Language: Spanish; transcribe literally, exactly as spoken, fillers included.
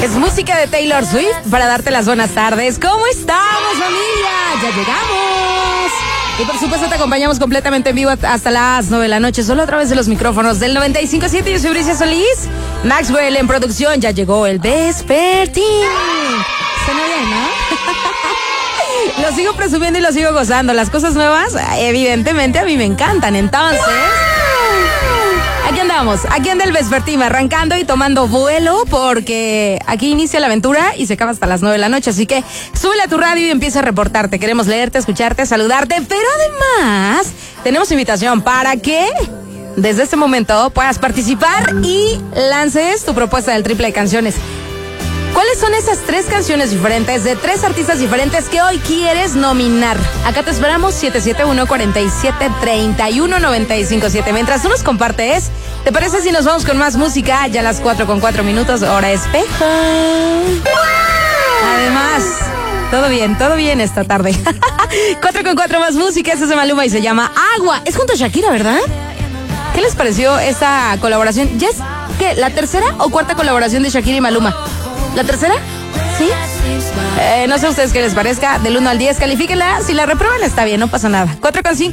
Es música de Taylor Swift para darte las buenas tardes. ¿Cómo estamos, familia? Ya llegamos. Y por supuesto te acompañamos completamente en vivo hasta las nueve de la noche, solo a través de los micrófonos del noventa y cinco punto siete. Yo soy Bricia Solís. Maxwell en producción. Ya llegó el Despertín. Suena bien, ¿no? Lo sigo presumiendo y lo sigo gozando. Las cosas nuevas, evidentemente, a mí me encantan. Entonces, aquí andamos, aquí anda el Vespertín, arrancando y tomando vuelo, porque aquí inicia la aventura y se acaba hasta las nueve de la noche. Así que súbele a tu radio y empieza a reportarte. Queremos leerte, escucharte, saludarte, pero además tenemos invitación para que desde este momento puedas participar y lances tu propuesta del triple de canciones. ¿Cuáles son esas tres canciones diferentes de tres artistas diferentes que hoy quieres nominar? Acá te esperamos, siete siete uno, cuatro siete, tres uno, nueve cinco siete. Mientras tú nos compartes, ¿te parece si nos vamos con más música? Ya a las cuatro con cuatro minutos, hora espejo. Además, todo bien, todo bien esta tarde. cuatro con cuatro más música, esta es de Maluma y se llama Agua. Es junto a Shakira, ¿verdad? ¿Qué les pareció esta colaboración? ¿Ya es qué, la tercera o cuarta colaboración de Shakira y Maluma? ¿La tercera? ¿Sí? Eh, no sé a ustedes qué les parezca. Del uno al diez, califíquenla. Si la reprueban, está bien, no pasa nada. cuatro con cinco.